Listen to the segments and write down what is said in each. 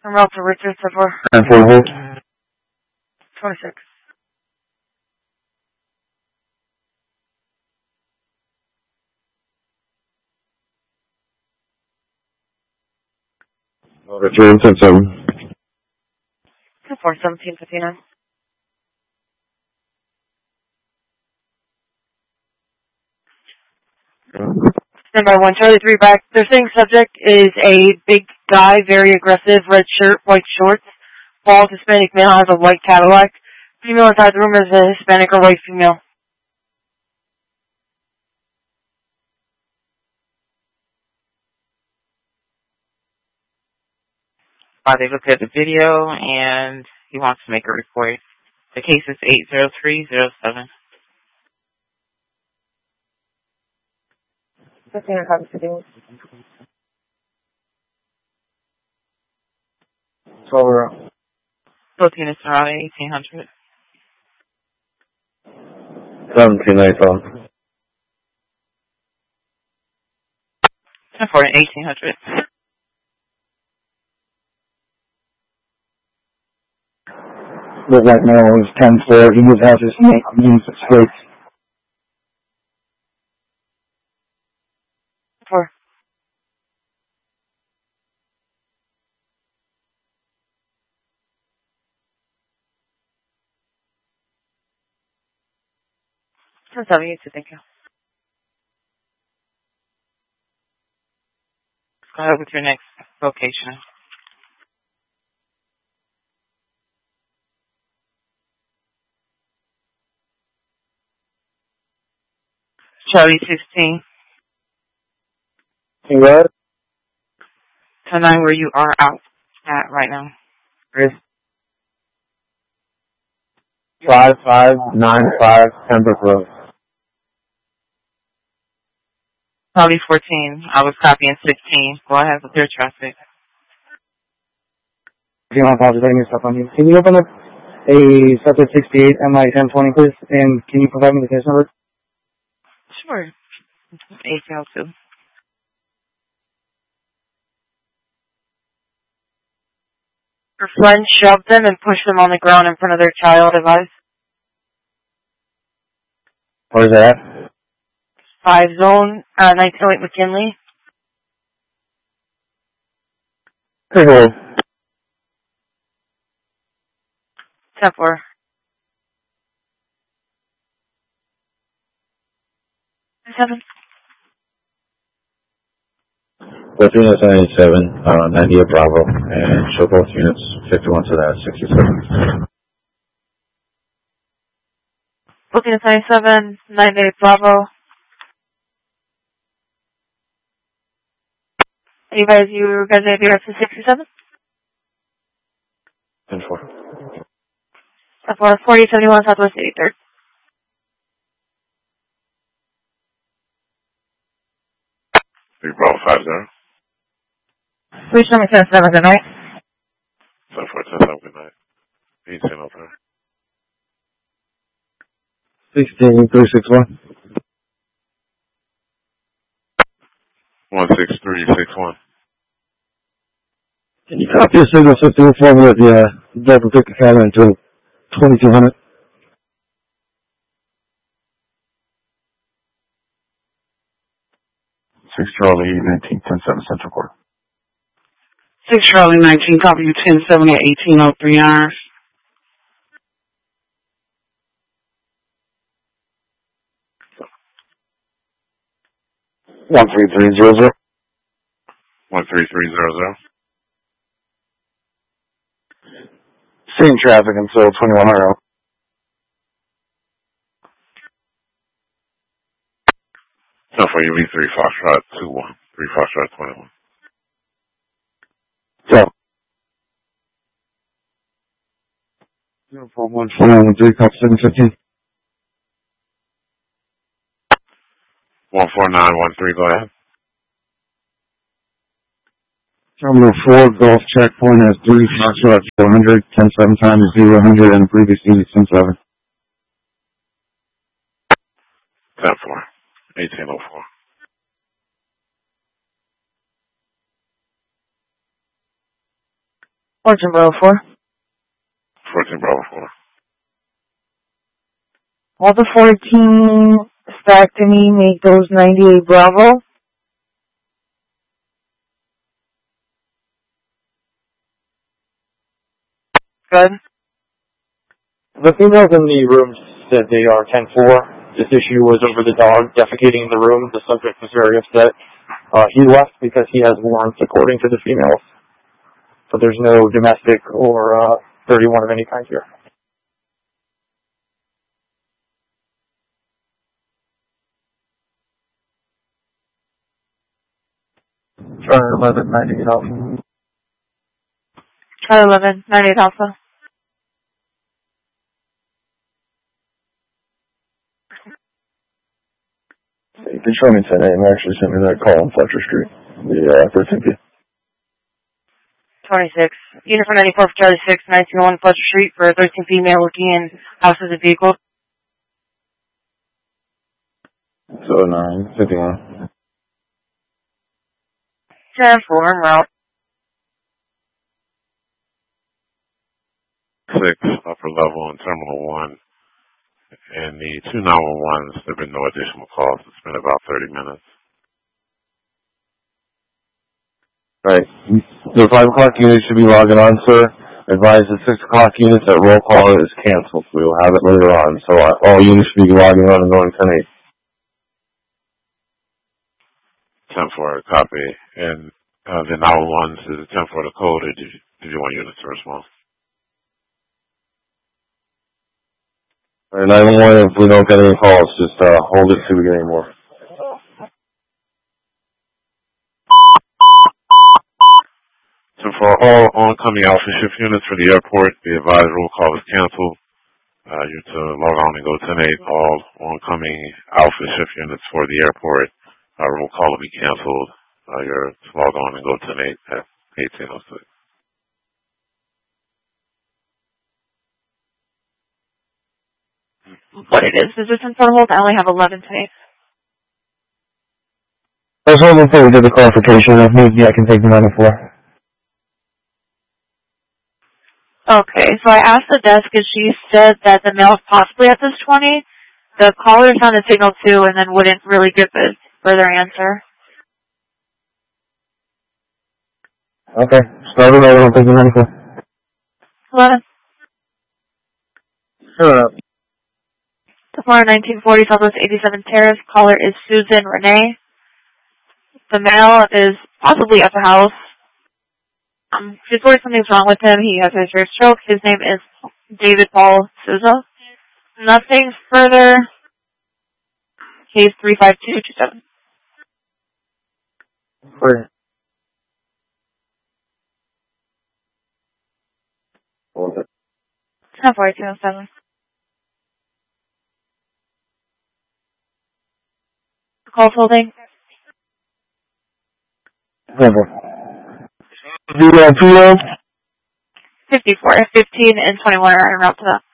I'm out to Richard so far. And for hold. 26. Return 10-7. 4, 1759. Stand by 1, Charlie 3 back. They're saying subject is a big guy, very aggressive, red shirt, white shorts. Bald Hispanic male, has a white Cadillac. Female inside the room is a Hispanic or white female. They looked at the video and he wants to make a report. The case is 80307. 15 copies to do. 12 around. Bookings is around 1800. 1795. 10 for 1800. The black male is 10-4. He moves houses, means straight. 4. You too, thank you. Go ahead with your next location. Charlie 16. You what? 10-9 where you are out at right now. 5595 Pembroke Road. Charlie 14. I was copying 16. Go ahead with your traffic. If you want to pause letting your stuff on you. Can you open up a subject 68 MI 1020, please? And can you provide me the case number? Sure. ACL2. Her friend shoved them and pushed them on the ground in front of their child, advised. Where's that? 5 zone, 1908 McKinley. Hey, hold. 10-4. 7. Latina 77, 98 Bravo, and show both units, 51 to that, 67. Looking at 97, 98 Bravo. You guys have your up to 67? 10-4. 4071 Southwest 83rd. Bravo 50. Reach number 77, good night. 747, good night. 1803. 16361. 16361. Can you copy a signal 51 with the Delta Creek Academy until 2200? 6 Charlie 19, 10-7 Central Court. 6 Charlie 19, copy you 10-7 at 1803 hours. 13300. 13300. Seeing traffic until 2100. No, for you, 3 Foxtrot 21. 3 Foxtrot 21. So. 0414913, copy 715. 14913, go ahead. Terminal 4, Golf Checkpoint has 3 Foxtrot 400, 10-7 times 0-100, and previous unit 10-7. 10-4. 1804. 14 Bravo 4. 14 Bravo 4. All the 14 stack to me, make those 98 Bravo. Good. The females in the room said they are 10-4. This issue was over the dog defecating in the room. The subject was very upset. He left because he has warrants according to the females. So there's no domestic or 31 of any kind here. Charlie 11, 98 Alpha. Charlie 11, 98 Alpha. You can show me 10 A and actually send me that call on Fletcher Street. The 13th. 26. Unit for 94 for Charlie 6, 1901 Fletcher Street for a 13 female looking in houses and vehicles. So 9, 51. 10-4 en route. 6 upper level in Terminal 1. And the 2 911s, there have been no additional calls. It's been about 30 minutes. Right. The 5 o'clock unit should be logging on, sir. Advise the 6 o'clock units that roll call is canceled. We will have it later on. So all units should be logging on and going 10-8. 10-4, copy. And the 911s, is it 10-4 the code, or did you want units to respond? Alright, 911, if we don't get any calls, just hold it till we get any more. So for all oncoming Alpha Shift units for the airport, the advised roll call is canceled. You're to log on and go 10-8. All oncoming Alpha Shift units for the airport, roll call will be canceled. You're to log on and go 10-8 at 1806. What it is this in front hold? I only have 11 today. I was hoping for we did the clarification. If need be, I can take the 94. Okay, so I asked the desk and she said that the mail is possibly at this 20. The caller sounded signal 2 and then wouldn't really give a further answer. Okay, start it over. I'll take the 94. 11. Shut up. The 1940 Southwest 87 Terrace. Caller is Susan Renee. The male is possibly at the house. She's worried something's wrong with him. He has a severe stroke. His name is David Paul Souza. Nothing further. Case 35227. Where? What was it? 104207. Call holding. Never. The 54, 15, and 21 are en route to that.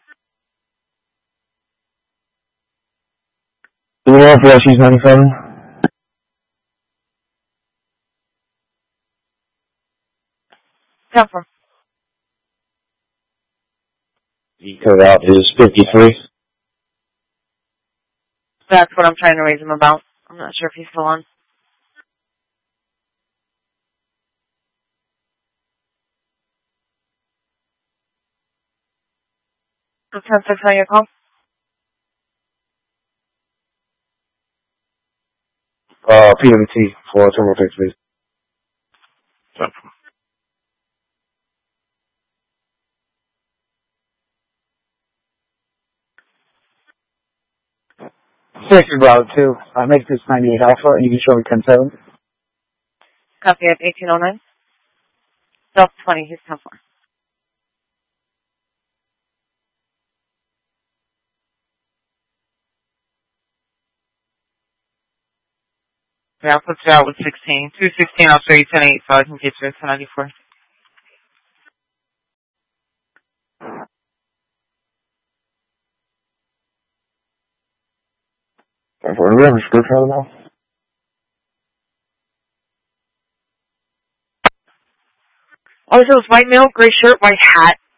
Do we know if she's 97? Confirm. The code out is 53. That's what I'm trying to raise him about. I'm not sure if he's still on. What's 10-6 on your call? PWT for Terminal 6, please. 10-4. Six Bravo 2. Make this 98 Alpha, and you can show me 10-7. Copy at 1809. Delta 20, he's 10-4. Yeah, I'll put you out with 16. 216, I'll show you 10-8 so I can get you to 94. For a river, script out of the mouth. Also, it was white male, gray shirt, white hat.